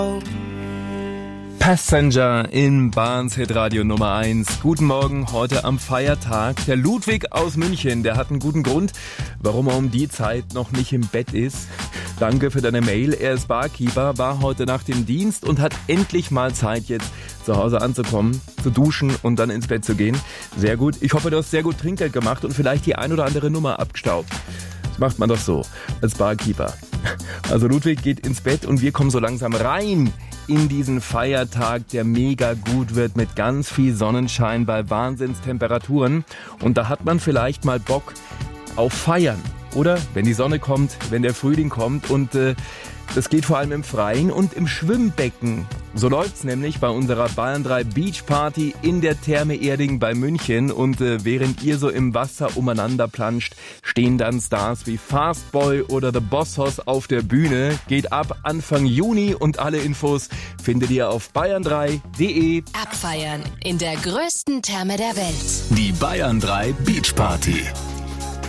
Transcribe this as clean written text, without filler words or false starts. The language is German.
Passenger in Barnes Hitradio Nummer 1. Guten Morgen, heute am Feiertag. Der Ludwig aus München, der hat einen guten Grund, warum er um die Zeit noch nicht im Bett ist. Danke für deine Mail. Er ist Barkeeper, war heute nach dem Dienst und hat endlich mal Zeit, jetzt zu Hause anzukommen, zu duschen und dann ins Bett zu gehen. Sehr gut. Ich hoffe, du hast sehr gut Trinkgeld gemacht und vielleicht die ein oder andere Nummer abgestaubt. Das macht man doch so, als Barkeeper. Also Ludwig geht ins Bett und wir kommen so langsam rein in diesen Feiertag, der mega gut wird mit ganz viel Sonnenschein bei Wahnsinnstemperaturen. Und da hat man vielleicht mal Bock auf Feiern, oder? Wenn die Sonne kommt, wenn der Frühling kommt und das geht vor allem im Freien und im Schwimmbecken. So läuft's nämlich bei unserer Bayern 3 Beach Party in der Therme Erding bei München. Und während ihr so im Wasser umeinander planscht, stehen dann Stars wie Fastboy oder The Boss Hoss auf der Bühne. Geht ab Anfang Juni und alle Infos findet ihr auf bayern3.de. Abfeiern in der größten Therme der Welt. Die Bayern 3 Beach Party.